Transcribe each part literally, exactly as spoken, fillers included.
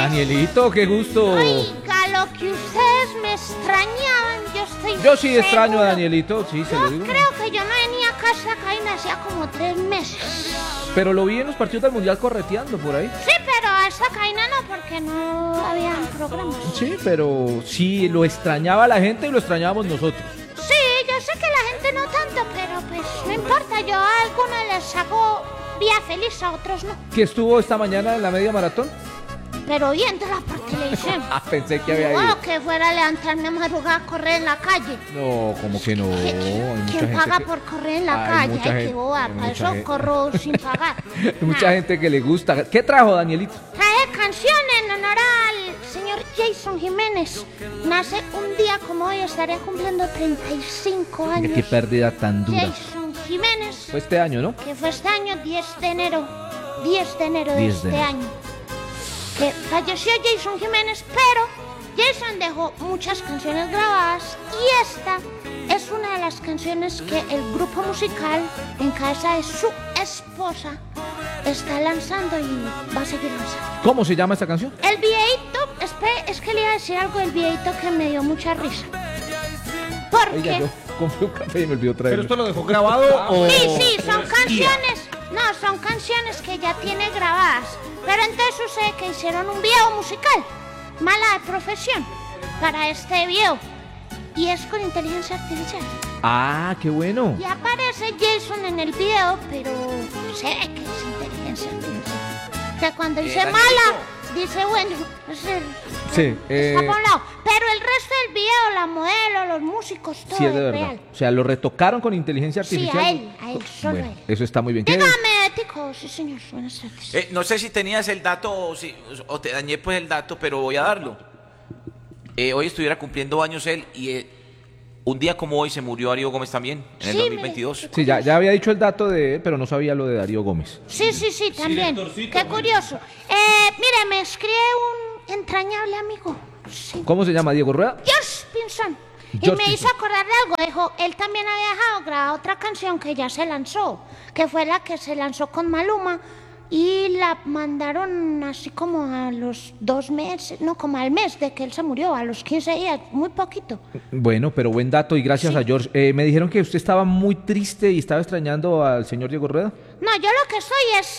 Danielito, qué gusto. Oiga, lo que ustedes me extrañaban, yo estoy Yo sí extraño seguro. a Danielito, sí, se Yo lo digo. creo que yo no venía a casa cabina hacía como tres meses. Pero lo vi en los partidos del Mundial correteando por ahí. Sí, pero a esta cabina no, porque no habían programas. Sí, pero sí, lo extrañaba la gente y lo extrañábamos nosotros. Sí, yo sé que la gente no tanto, pero pues no importa, yo a algunos les hago vía feliz, a otros no. ¿Que estuvo esta mañana en la media maratón? Pero viéndola por televisión. Ah, pensé que había ido. No, que fuera a levantarme a madrugada a correr en la calle. No, como que no. Hay mucha ¿Quién gente paga que- por correr en la Hay calle? mucha Ay, gente- qué boba, hay para mucha eso gente. corro sin pagar. Hay mucha Nah. gente que le gusta. ¿Qué trajo Danielito? Trae canción en honor al señor Jason Jiménez. Nace un día como hoy, estaría cumpliendo treinta y cinco años. Qué pérdida tan dura. Jason Jiménez, Fue este año, ¿no? que fue este año, diez de enero. diez de enero de diez este de enero. año. Que falleció Jason Jiménez, pero Jason dejó muchas canciones grabadas y esta es una de las canciones que el grupo musical, en cabeza de su esposa, está lanzando y va a seguir lanzando. ¿Cómo se llama esta canción? El videíto, espere, es que le iba a decir algo del videíto que me dio mucha risa. Porque... Oiga, yo compré un café y me olvidó traerlo. ¿Pero esto lo dejó grabado o...? Sí, sí, son canciones. No, son canciones que ya tiene grabadas. Pero entonces sucede que hicieron un video musical. Mala de profesión. Para este video. Y es con inteligencia artificial. Ah, qué bueno. Y aparece Jason en el video, pero se ve que es inteligencia artificial. Que cuando dice Eh, mala, dice bueno. Es el- Sí, eh, está por un lado. Pero el resto del video, la modelo, los músicos, todo Sí, es de es verdad. real. O sea, lo retocaron con inteligencia Sí, artificial. a él, a él, solo Bueno, a él. eso está muy bien. ¿Qué- Dígame, Tico. Sí, señor. Buenas tardes. Eh, no sé si tenías el dato o, si, o te dañé pues el dato, pero voy a darlo. Eh, hoy estuviera cumpliendo años él y eh, un día como hoy se murió Darío Gómez también, en el Sí, dos mil veintidós. Sí, ya, ya había dicho el dato de él, pero no sabía lo de Darío Gómez. Sí, sí, sí, también. Qué curioso. Eh, mire, me escribe un entrañable amigo. Sí. ¿Cómo se llama? ¿Diego Rueda? Josh Pinson. Y Josh me hizo Pinson. acordar de algo. Dijo, él también había dejado grabada otra canción que ya se lanzó, que fue la que se lanzó con Maluma. Y la mandaron así como a los dos meses, no, como al mes de que él se murió, a los quince días, muy poquito. Bueno, pero buen dato y gracias Sí. a George. Eh, me dijeron que usted estaba muy triste y estaba extrañando al señor Diego Rueda. No, yo lo que estoy es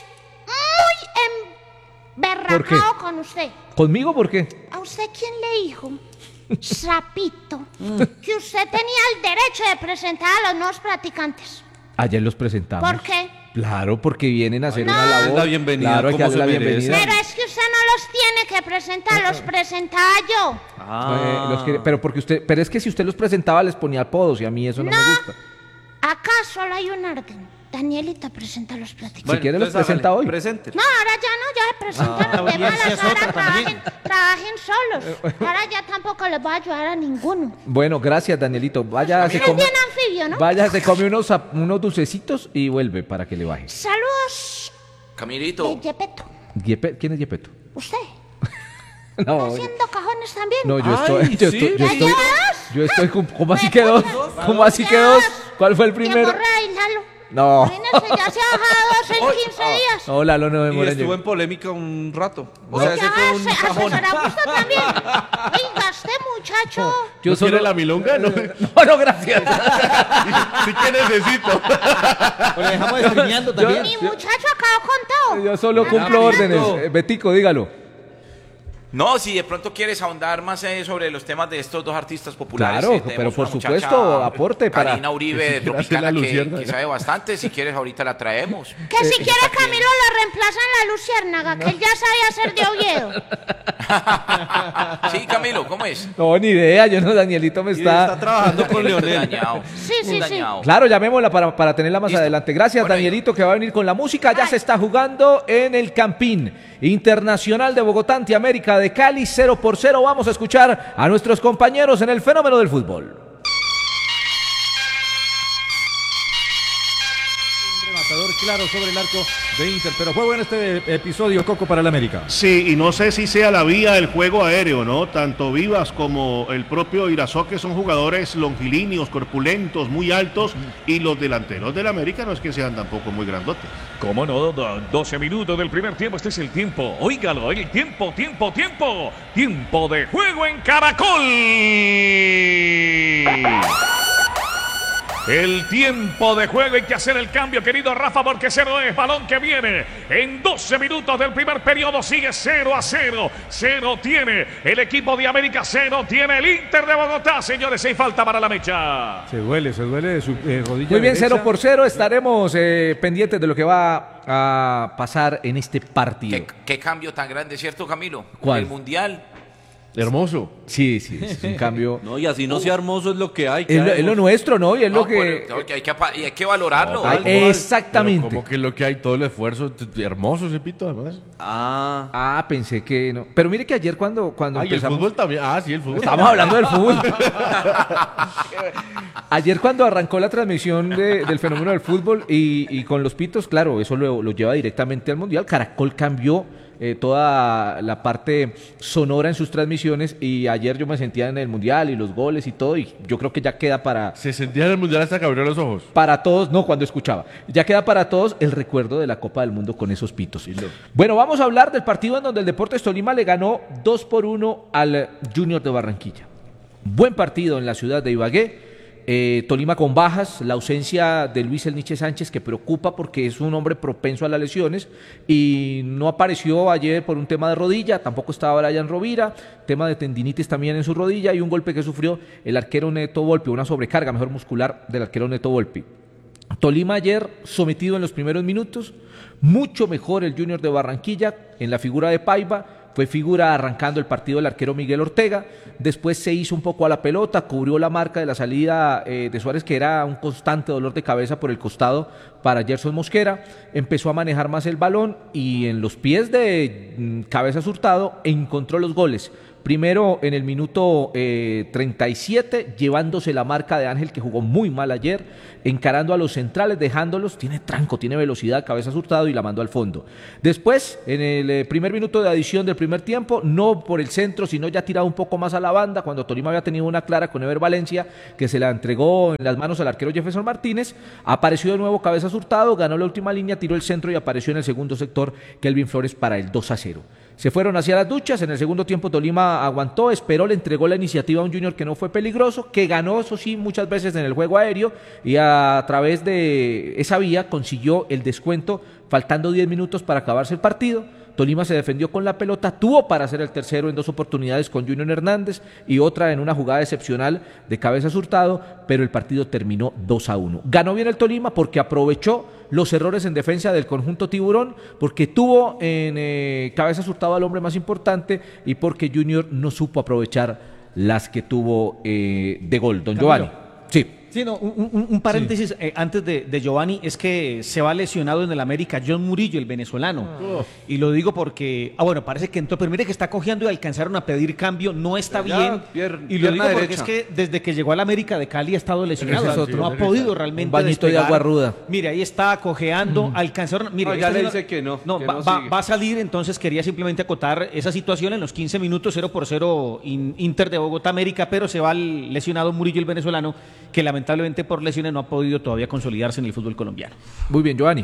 muy emberracado con usted. ¿Conmigo por qué? ¿A usted quién le dijo, sapito, que usted tenía el derecho de presentar a los nuevos practicantes? Ayer los presentamos. ¿Por qué? Claro, porque vienen a hacer No. una labor. La bienvenida, Claro, hay que como darle la se merece. bienvenida. Pero es que usted no los tiene que presentar, los presentaba yo. Eh, los que- pero porque usted, pero es que si usted los presentaba les ponía apodos y a mí eso no, No. me gusta. Acá solo hay un orden. Danielita presenta a los practicantes. Si quiere los presenta hoy. Presente. No, ahora ya no, ya se presentaron. Ah, de bien, sí malas, es ahora otra trabajen, también. trabajen solos. Ahora ya tampoco les voy a ayudar a ninguno. Bueno, gracias Danielito. Vaya, se Es come, bien anfibio, ¿no? vaya, se come unos, ap- unos dulcecitos y vuelve para que le baje. Saludos Camilito, de Yepeto. Yepe- ¿Quién es Yepeto? ¿Usted? No, ¿Haciendo cajones también? no, yo Ay, estoy, yo sí. estoy, yo ¿Ya estoy, llevas? yo estoy, ¿cómo, cómo así ¿Me que dos? cuentas? ¿Cómo así que dos? ¿Cuál fue el primero? Tiempo real, Lalo. No. Imagínese, ya se ha bajado dos en quince días. No, Lalo, no me Y muere. estuvo en polémica un rato. O Uy, sea, ese ya, fue un se- cajón. asesoramos usted también. Oiga, este muchacho. Yo ¿No solo quiere la milonga? No. No, no, gracias. Sí que necesito. Pero dejamos streameando también. Mi muchacho acabó con todo. Yo solo Ah, cumplo no, órdenes. no. Eh, Betico, dígalo. no, si de pronto quieres ahondar más eh, sobre los temas de estos dos artistas populares. Claro, eh, tenemos pero por una muchacha, supuesto, aporte para- Karina Uribe de que si quiere hacer Tropicana la que, luciérnaga. que sabe bastante. Si quieres ahorita la traemos. Que si Eh, quiere está aquí. Camilo lo reemplaza en la luciérnaga, que él ya sabía hacer de Oviedo. Sí, Camilo, ¿cómo es? No, ni idea. Yo no, Danielito me Y está está. trabajando con Estoy Leonel. dañado. Sí, sí, sí. Dañado. Claro, llamémosla para, para tenerla más Listo. adelante. Gracias, Bueno, Danielito, que va a venir con la música. Ya Ay. se está jugando en el Campín Internacional de Bogotá ante América de Cali, cero por cero. Vamos a escuchar a nuestros compañeros en el fenómeno del fútbol. Un rematador claro sobre el arco de Inter. Pero fue bueno este episodio, Coco, para el América. Sí, y no sé si sea la vía del juego aéreo, ¿no? Tanto Vivas como el propio Irazoque son jugadores longilíneos, corpulentos, muy altos, y los delanteros del América no es que sean tampoco muy grandotes. ¿Cómo no? Do- doce minutos del primer tiempo. Este es el tiempo. Óigalo, el tiempo, tiempo, tiempo. Tiempo de juego en Caracol. El tiempo de juego, hay que hacer el cambio, querido Rafa, porque cero es balón que viene. En doce minutos del primer periodo sigue cero a cero. Cero tiene el equipo de América, cero tiene el Inter de Bogotá. Señores, hay falta para la mecha. Se duele, se duele de su eh, rodilla. Muy bien, derecha. cero por cero. Estaremos eh, pendientes de lo que va a pasar en este partido. ¿Qué, qué cambio tan grande, ¿cierto, Camilo? ¿Cuál? El Mundial. Hermoso. Sí, sí, es un cambio. No, y así no sea hermoso es lo que hay. Es lo, es lo nuestro, ¿no? Y es No, lo que. por- hay, que, apa- y hay que valorarlo. Ay, Tal cual. exactamente. Pero como que lo que hay, todo el esfuerzo, t- t- hermoso ese pito, además. Ah. Ah, pensé que no. Pero mire que ayer cuando, cuando Ay, el empezamos. fútbol también. Ah, sí, el fútbol. Estamos hablando del fútbol. Ayer cuando arrancó la transmisión de- del fenómeno del fútbol y, y con los pitos, claro, eso lo, lo lleva directamente al Mundial. Caracol cambió eh, toda la parte sonora en sus transmisiones y ayer yo me sentía en el Mundial y los goles y todo y yo creo que ya queda para, Se sentía en el mundial hasta que abrió los ojos. para todos, no cuando escuchaba, ya queda para todos el recuerdo de la Copa del Mundo con esos pitos. Bueno, vamos a hablar del partido en donde el Deportes Tolima le ganó dos por uno al Junior de Barranquilla. Buen partido en la ciudad de Ibagué. Eh, Tolima con bajas, la ausencia de Luis El Niche Sánchez que preocupa porque es un hombre propenso a las lesiones y no apareció ayer por un tema de rodilla, tampoco estaba Brian Rovira, tema de tendinitis también en su rodilla y un golpe que sufrió el arquero Neto Volpi, una sobrecarga mejor muscular del arquero Neto Volpi. Tolima ayer sometido en los primeros minutos, mucho mejor el Junior de Barranquilla en la figura de Paiva. Fue figura arrancando el partido el arquero Miguel Ortega, después se hizo un poco a la pelota, cubrió la marca de la salida eh, de Suárez, que era un constante dolor de cabeza por el costado para Gerson Mosquera, empezó a manejar más el balón y en los pies de mm, Cabezas Hurtado encontró los goles. Primero en el minuto eh, treinta y siete, llevándose la marca de Ángel, que jugó muy mal ayer, encarando a los centrales, dejándolos, tiene tranco, tiene velocidad, Cabezas Hurtado y la mandó al fondo. Después, en el eh, primer minuto de adición del primer tiempo, no por el centro, sino ya tirado un poco más a la banda, cuando Tolima había tenido una clara con Ever Valencia, que se la entregó en las manos al arquero Jefferson Martínez, apareció de nuevo Cabezas Hurtado, ganó la última línea, tiró el centro y apareció en el segundo sector Kelvin Flores para el dos a cero. Se fueron hacia las duchas, en el segundo tiempo Tolima aguantó, esperó, le entregó la iniciativa a un Junior que no fue peligroso, que ganó, eso sí, muchas veces en el juego aéreo y a través de esa vía consiguió el descuento, faltando diez minutos para acabarse el partido. Tolima se defendió con la pelota, tuvo para hacer el tercero en dos oportunidades con Junior Hernández y otra en una jugada excepcional de Cabezas Hurtado, pero el partido terminó dos a uno. Ganó bien el Tolima porque aprovechó los errores en defensa del conjunto tiburón, porque tuvo en eh, Cabezas Hurtado al hombre más importante y porque Junior no supo aprovechar las que tuvo eh, de gol. Don Giovanni. Sí. Sí, no, un, un- un paréntesis eh, antes de, de Giovanni, es que se va lesionado en el América John Murillo, el venezolano. Y lo digo porque, ah bueno, parece que entró, pero mire que está cojeando y alcanzaron a pedir cambio, no está Ya, bien. pier- y lo digo pierna porque derecha. es que desde que llegó al América de Cali ha estado lesionado, Ese es otro. no ha podido realmente Un bañito de despegar. agua ruda. Mire, ahí está cojeando, alcanzaron, mire, No, ya esta le señora- dice que no, No, que va, no va- sigue. va a salir, entonces quería simplemente acotar esa situación en los quince minutos, cero por cero in- Inter de Bogotá América, pero se va el lesionado Murillo, el venezolano, que lamentablemente por lesiones no ha podido todavía consolidarse en el fútbol colombiano. Muy bien, Giovanni.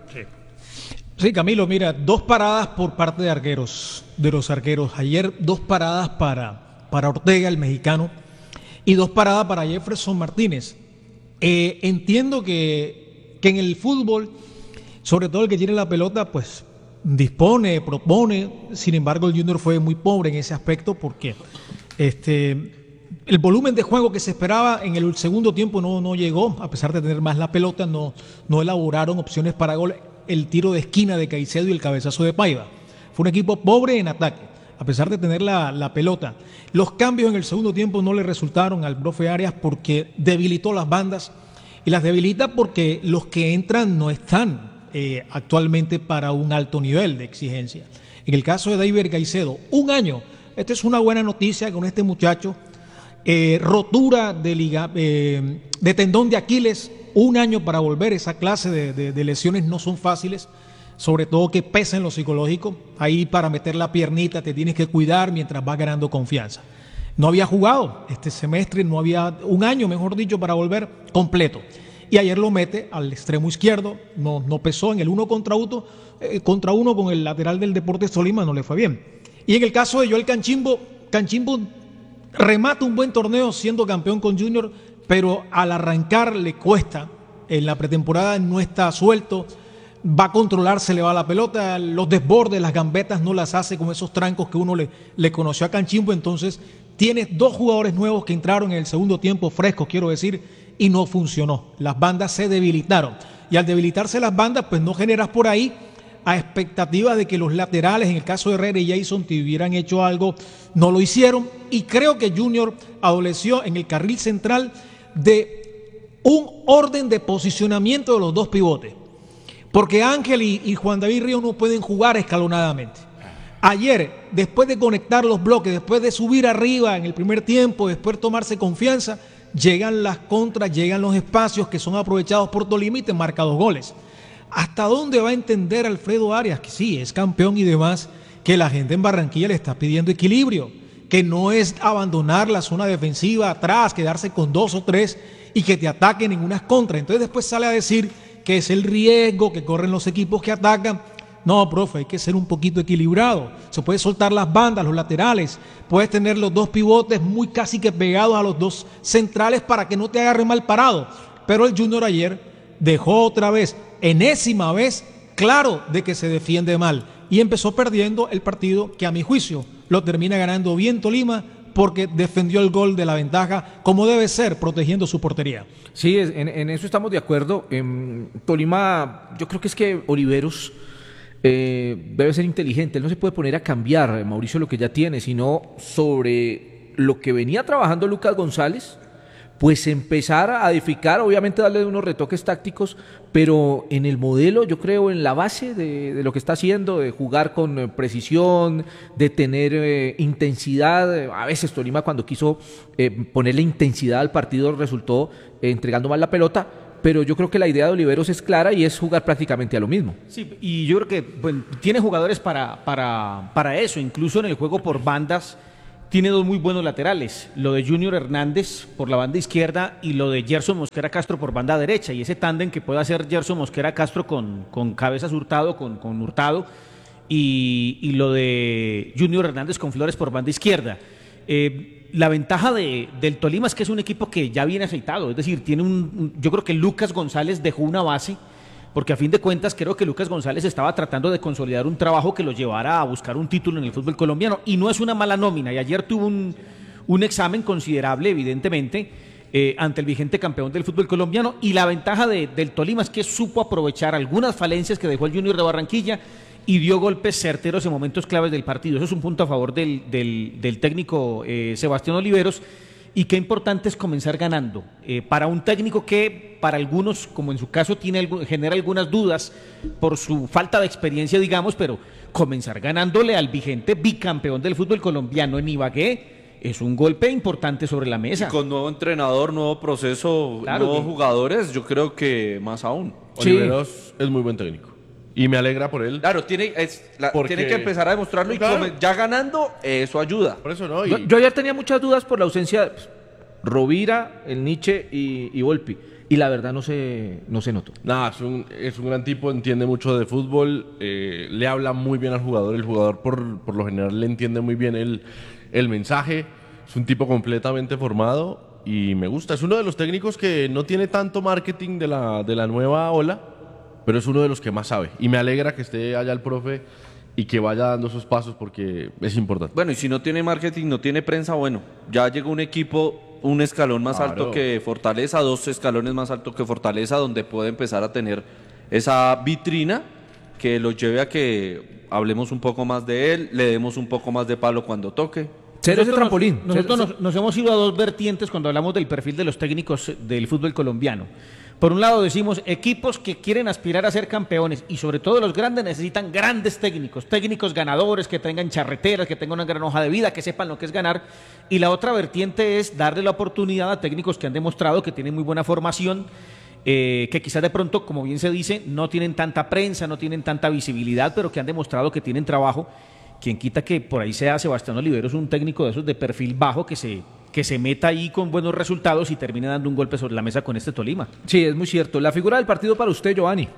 Sí, Camilo, mira, dos paradas por parte de arqueros, de los arqueros. Ayer dos paradas para, para Ortega, el mexicano, y dos paradas para Jefferson Martínez. Eh, entiendo que, que en el fútbol, sobre todo el que tiene la pelota, pues dispone, propone. Sin embargo, el Junior fue muy pobre en ese aspecto porque este, el volumen de juego que se esperaba en el segundo tiempo no, no llegó, a pesar de tener más la pelota, no, no elaboraron opciones para gol. El tiro de esquina de Caicedo y el cabezazo de Paiva. Fue un equipo pobre en ataque, a pesar de tener la, la pelota. Los cambios en el segundo tiempo no le resultaron al profe Arias porque debilitó las bandas y las debilita porque los que entran no están eh, actualmente para un alto nivel de exigencia. En el caso de David Caicedo, un año. Esta es una buena noticia con este muchacho. Eh, rotura de, liga, eh, de tendón de Aquiles, un año para volver. Esa clase de, de, de lesiones no son fáciles, sobre todo que pesa en lo psicológico. Ahí para meter la piernita te tienes que cuidar mientras vas ganando confianza. No había jugado este semestre, no había un año, mejor dicho, para volver completo. Y ayer lo mete al extremo izquierdo, no, no pesó en el uno contra uno, eh, contra uno con el lateral del Deportes Tolima, no le fue bien. Y en el caso de Joel Canchimbo, Canchimbo remata un buen torneo siendo campeón con Junior, pero al arrancar le cuesta. En la pretemporada no está suelto, va a controlar, se le va la pelota, los desbordes, las gambetas no las hace con esos trancos que uno le, le conoció a Canchimbo. Entonces tienes dos jugadores nuevos que entraron en el segundo tiempo, frescos quiero decir, y no funcionó. Las bandas se debilitaron. Y al debilitarse las bandas, pues no generas por ahí a expectativas de que los laterales, en el caso de Herrera y Jason, te hubieran hecho algo. No lo hicieron. Y creo que Junior adoleció en el carril central de un orden de posicionamiento de los dos pivotes. Porque Ángel y, y Juan David Ríos no pueden jugar escalonadamente. Ayer, después de conectar los bloques, después de subir arriba en el primer tiempo, después de tomarse confianza, llegan las contras, llegan los espacios que son aprovechados por Tolima y te marca dos goles. ¿Hasta dónde va a entender Alfredo Arias, que sí, es campeón y demás, que la gente en Barranquilla le está pidiendo equilibrio? Que no es abandonar la zona defensiva atrás, quedarse con dos o tres y que te ataquen en unas contras. Entonces después sale a decir que es el riesgo que corren los equipos que atacan. No, profe, hay que ser un poquito equilibrado. Se puede soltar las bandas, los laterales. Puedes tener los dos pivotes muy casi que pegados a los dos centrales para que no te agarre mal parado. Pero el Junior ayer dejó otra vez, enésima vez, claro de que se defiende mal. Y empezó perdiendo el partido que a mi juicio lo termina ganando bien Tolima porque defendió el gol de la ventaja como debe ser, protegiendo su portería. Sí, en, en eso estamos de acuerdo. En Tolima, yo creo que es que Oliveros Eh, debe ser inteligente. Él no se puede poner a cambiar, Mauricio, lo que ya tiene, sino sobre lo que venía trabajando Lucas González, pues empezar a edificar, obviamente darle unos retoques tácticos, pero en el modelo, yo creo, en la base de, de lo que está haciendo, de jugar con eh, precisión, de tener eh, intensidad. A veces Tolima, cuando quiso eh, ponerle intensidad al partido, resultó eh, entregando mal la pelota. Pero yo creo que la idea de Oliveros es clara y es jugar prácticamente a lo mismo. Sí, y yo creo que bueno, tiene jugadores para, para, para eso. Incluso en el juego por bandas tiene dos muy buenos laterales. Lo de Junior Hernández por la banda izquierda y lo de Gerson Mosquera Castro por banda derecha. Y ese tándem que puede hacer Gerson Mosquera Castro con, con Cabezas Hurtado, con, con Hurtado. Y, y lo de Junior Hernández con Flores por banda izquierda. Eh, La ventaja de, del Tolima es que es un equipo que ya viene aceitado, es decir, tiene un, un, yo creo que Lucas González dejó una base, porque a fin de cuentas creo que Lucas González estaba tratando de consolidar un trabajo que lo llevara a buscar un título en el fútbol colombiano, y no es una mala nómina, y ayer tuvo un, un examen considerable, evidentemente, eh, ante el vigente campeón del fútbol colombiano, y la ventaja de, del Tolima es que supo aprovechar algunas falencias que dejó el Junior de Barranquilla, y dio golpes certeros en momentos claves del partido. Eso es un punto a favor del, del, del técnico eh, Sebastián Oliveros. Y qué importante es comenzar ganando. Eh, para un técnico que para algunos, como en su caso, tiene genera algunas dudas por su falta de experiencia, digamos, pero comenzar ganándole al vigente bicampeón del fútbol colombiano en Ibagué es un golpe importante sobre la mesa. Y con nuevo entrenador, nuevo proceso, claro, nuevos que... jugadores, yo creo que más aún. Sí. Oliveros es muy buen técnico. Y me alegra por él. Claro, tiene, es, la, Porque... tiene que empezar a demostrarlo y Claro. come, ya ganando, eso ayuda. Por eso no. Y... Yo, yo ayer tenía muchas dudas por la ausencia de pues, Rovira, el Nietzsche y, y Volpi. Y la verdad no se, no se notó. Nada, es un, es un gran tipo, entiende mucho de fútbol, eh, le habla muy bien al jugador, el jugador por, por lo general le entiende muy bien el, el mensaje, es un tipo completamente formado y me gusta. Es uno de los técnicos que no tiene tanto marketing de la, de la nueva ola, pero es uno de los que más sabe. Y me alegra que esté allá el profe y que vaya dando esos pasos porque es importante. Bueno, y si no tiene marketing, no tiene prensa, bueno, ya llegó un equipo, un escalón más Claro. alto que Fortaleza, dos escalones más alto que Fortaleza, donde puede empezar a tener esa vitrina que los lleve a que hablemos un poco más de él, le demos un poco más de palo cuando toque. Ser ese trampolín. Nos, nosotros Ser- nos, nos hemos ido a dos vertientes cuando hablamos del perfil de los técnicos del fútbol colombiano. Por un lado decimos, equipos que quieren aspirar a ser campeones y sobre todo los grandes necesitan grandes técnicos, técnicos ganadores, que tengan charreteras, que tengan una gran hoja de vida, que sepan lo que es ganar. Y la otra vertiente es darle la oportunidad a técnicos que han demostrado que tienen muy buena formación, eh, que quizás de pronto, como bien se dice, no tienen tanta prensa, no tienen tanta visibilidad, pero que han demostrado que tienen trabajo. Quien quita que por ahí sea Sebastián Oliveros, un técnico de esos de perfil bajo que se, que se meta ahí con buenos resultados y termine dando un golpe sobre la mesa con este Tolima. Sí, es muy cierto. La figura del partido para usted, Giovanni.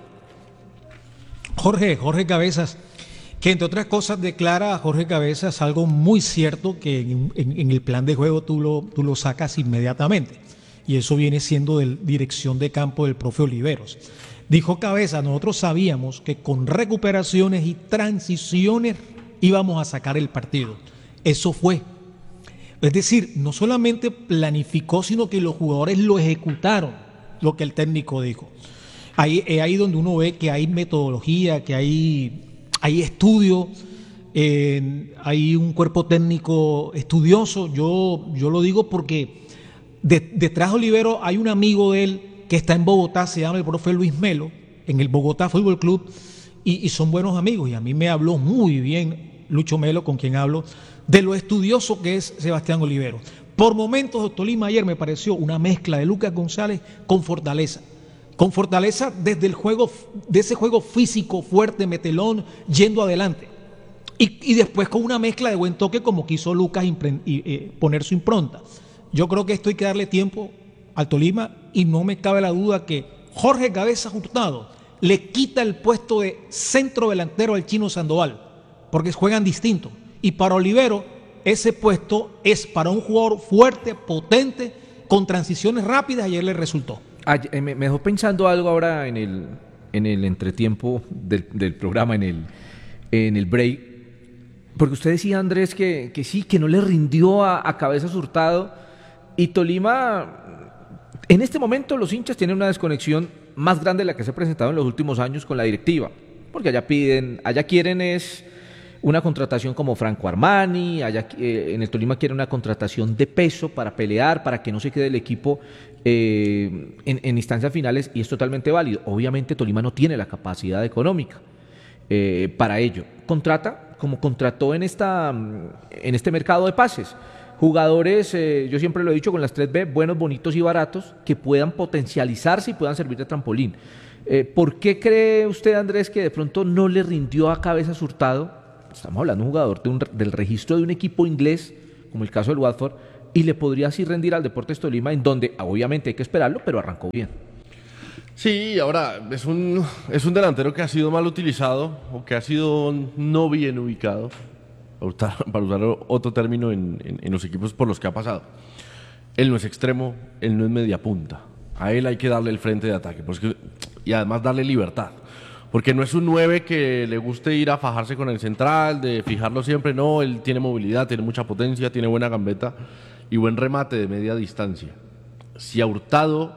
Jorge, Jorge Cabezas, que entre otras cosas declara a Jorge Cabezas algo muy cierto que en, en, en el plan de juego tú lo, tú lo sacas inmediatamente. Y eso viene siendo de dirección de campo del profe Oliveros. Dijo Cabezas, nosotros sabíamos que con recuperaciones y transiciones íbamos a sacar el partido. Eso fue. Es decir, no solamente planificó, sino que los jugadores lo ejecutaron, lo que el técnico dijo. Ahí es ahí donde uno ve que hay metodología, que hay, hay estudio, eh, hay un cuerpo técnico estudioso. Yo, yo lo digo porque de, detrás de Olivero hay un amigo de él que está en Bogotá, se llama el profe Luis Melo, en el Bogotá Fútbol Club, y, y son buenos amigos. Y a mí me habló muy bien Lucho Melo, con quien hablo, de lo estudioso que es Sebastián Olivero. Por momentos, Tolima ayer me pareció una mezcla de Lucas González con Fortaleza. Con Fortaleza desde el juego, de ese juego físico, fuerte, metelón, yendo adelante. Y, y después con una mezcla de buen toque como quiso Lucas impre, y, eh, poner su impronta. Yo creo que esto hay que darle tiempo al Tolima y no me cabe la duda que Jorge Cabezas Hurtado le quita el puesto de centro delantero al Chino Sandoval, porque juegan distinto. Y para Olivero, ese puesto es para un jugador fuerte, potente, con transiciones rápidas. Ayer le resultó. Ay, me, me dejó pensando algo ahora en el, en el entretiempo del, del programa, en el, en el break. Porque usted decía, Andrés, que, que sí, que no le rindió a, a Cabezas Hurtado. Y Tolima, en este momento los hinchas tienen una desconexión más grande de la que se ha presentado en los últimos años con la directiva. Porque allá piden, allá quieren es una contratación como Franco Armani, allá eh, en el Tolima quieren una contratación de peso para pelear, para que no se quede el equipo eh, en, en instancias finales, y es totalmente válido. Obviamente Tolima no tiene la capacidad económica eh, para ello. Contrata, como contrató en, esta, en este mercado de pases, jugadores, eh, yo siempre lo he dicho con las tres B, buenos, bonitos y baratos, que puedan potencializarse y puedan servir de trampolín. Eh, ¿Por qué cree usted, Andrés, que de pronto no le rindió a Cabezas Hurtado? Estamos hablando de un jugador de un, del registro de un equipo inglés, como el caso del Watford, y le podría así rendir al Deportes Tolima, en donde obviamente hay que esperarlo, pero arrancó bien. Sí, ahora es un, es un delantero que ha sido mal utilizado o que ha sido no bien ubicado, para usar, para usar otro término en, en, en los equipos por los que ha pasado. Él no es extremo, él no es media punta. A él hay que darle el frente de ataque porque, y además darle libertad. Porque no es un nueve que le guste ir a fajarse con el central, de fijarlo siempre. No, él tiene movilidad, tiene mucha potencia, tiene buena gambeta y buen remate de media distancia. Si a Hurtado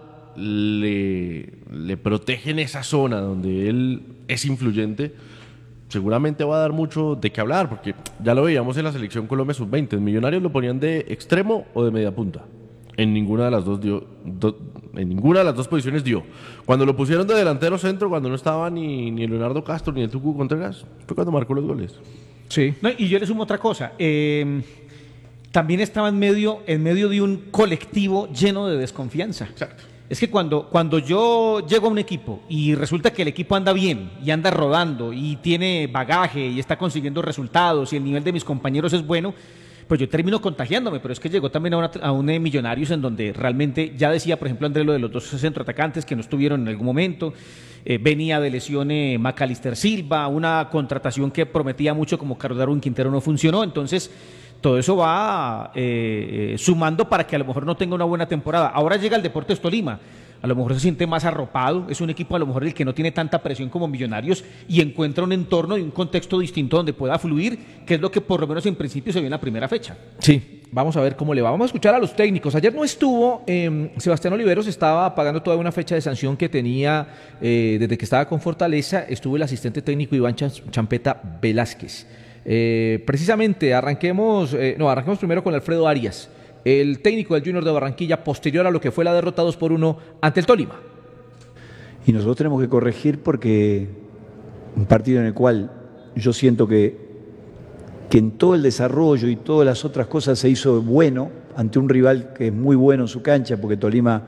le, le protegen esa zona donde él es influyente, seguramente va a dar mucho de qué hablar, porque ya lo veíamos en la selección Colombia sub veinte. En Millonarios lo ponían de extremo o de media punta. En ninguna de las dos dio, do, en ninguna de las dos posiciones dio. Cuando lo pusieron de delantero centro, cuando no estaba ni, ni Leonardo Castro ni el Tucu Contreras, fue cuando marcó los goles. Sí. No, y yo le sumo otra cosa. Eh, también estaba en medio, en medio de un colectivo lleno de desconfianza. Exacto. Es que cuando, cuando yo llego a un equipo y resulta que el equipo anda bien y anda rodando y tiene bagaje y está consiguiendo resultados y el nivel de mis compañeros es bueno, pues yo termino contagiándome. Pero es que llegó también a, una, a un eh, Millonarios en donde realmente, ya decía por ejemplo Andrés lo de los dos centroatacantes que no estuvieron en algún momento, eh, venía de lesión eh, Macalister Silva, una contratación que prometía mucho como Carlos Darwin Quintero no funcionó. Entonces todo eso va eh, eh, sumando para que a lo mejor no tenga una buena temporada. Ahora llega el Deportes Tolima, a lo mejor se siente más arropado, es un equipo a lo mejor el que no tiene tanta presión como Millonarios y encuentra un entorno y un contexto distinto donde pueda fluir, que es lo que por lo menos en principio se vio en la primera fecha. Sí, vamos a ver cómo le va. Vamos a escuchar a los técnicos. Ayer no estuvo, eh, Sebastián Oliveros estaba pagando toda una fecha de sanción que tenía eh, desde que estaba con Fortaleza. Estuvo el asistente técnico Iván Champeta Velázquez. Eh, precisamente, arranquemos, eh, no, arranquemos primero con Alfredo Arias, el técnico del Junior de Barranquilla, posterior a lo que fue la derrota dos por uno ante el Tolima. Y nosotros tenemos que corregir porque un partido en el cual yo siento que, que en todo el desarrollo y todas las otras cosas se hizo bueno ante un rival que es muy bueno en su cancha, porque Tolima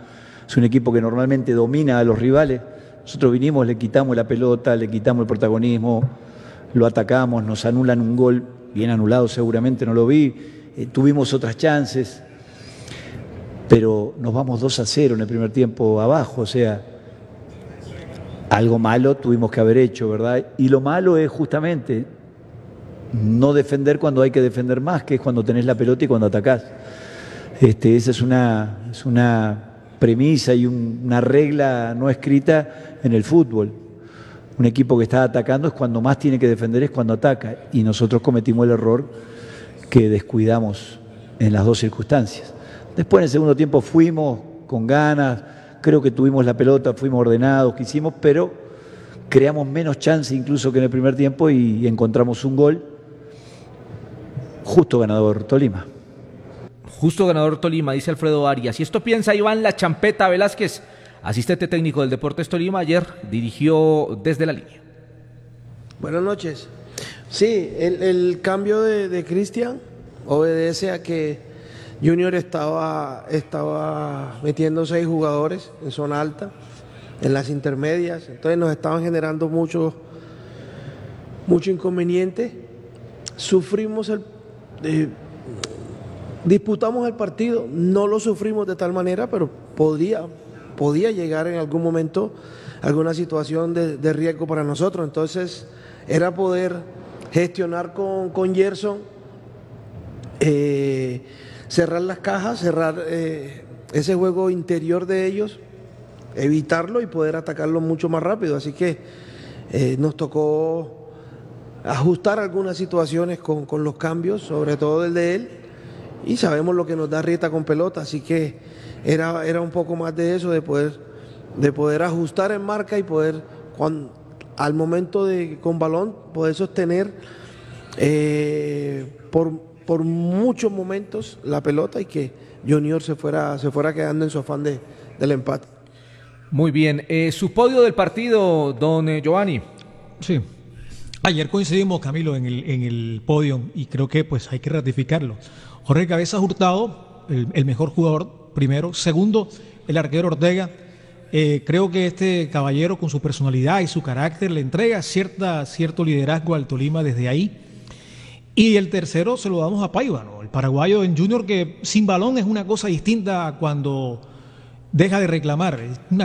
es un equipo que normalmente domina a los rivales. Nosotros vinimos, le quitamos la pelota, le quitamos el protagonismo, lo atacamos, nos anulan un gol, bien anulado seguramente, no lo vi, eh, tuvimos otras chances, pero nos vamos dos a cero en el primer tiempo abajo, o sea, algo malo tuvimos que haber hecho, ¿verdad? Y lo malo es justamente no defender cuando hay que defender más, que es cuando tenés la pelota y cuando atacás. Este, esa es una, es una premisa y un, una regla no escrita en el fútbol. Un equipo que está atacando es cuando más tiene que defender, es cuando ataca. Y nosotros cometimos el error que descuidamos en las dos circunstancias. Después en el segundo tiempo fuimos con ganas, creo que tuvimos la pelota, fuimos ordenados, quisimos, pero creamos menos chance incluso que en el primer tiempo y encontramos un gol. Justo ganador Tolima. Justo ganador Tolima, dice Alfredo Arias. Y esto piensa Iván La Champeta Velázquez, asistente técnico del Deportes Tolima. Ayer dirigió desde la línea. Buenas noches. Sí, el, el cambio de, de Cristian obedece a que Junior estaba, estaba metiendo seis jugadores en zona alta, en las intermedias. Entonces nos estaban generando mucho, mucho inconveniente. Sufrimos el... Eh, disputamos el partido, no lo sufrimos de tal manera, pero podía, podía llegar en algún momento alguna situación de, de riesgo para nosotros. Entonces era poder gestionar con, con Gerson, eh, cerrar las cajas, cerrar eh, ese juego interior de ellos, evitarlo y poder atacarlo mucho más rápido. Así que eh, nos tocó ajustar algunas situaciones con, con los cambios, sobre todo el de él, y sabemos lo que nos da Rieta con pelota, así que era, era un poco más de eso, de poder, de poder ajustar en marca y poder, cuando, al momento de con balón, poder sostener eh, por, por muchos momentos la pelota y que Junior se fuera, se fuera quedando en su afán de, del empate. Muy bien, eh, su podio del partido, don eh, Giovanni. Sí. Ayer coincidimos, Camilo, en el, en el podio y creo que pues hay que ratificarlo. Jorge Cabezas Hurtado, el, el mejor jugador, primero. Segundo, el arquero Ortega. Eh, creo que este caballero con su personalidad y su carácter le entrega cierta, cierto liderazgo al Tolima desde ahí. Y el tercero se lo damos a Paiva, ¿no? El paraguayo en Junior, que sin balón es una cosa distinta a cuando deja de reclamar. Es una